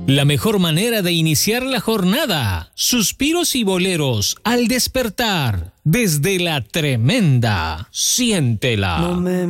La mejor manera de iniciar la jornada. Suspiros y boleros al despertar. Desde la tremenda. Siéntela. No me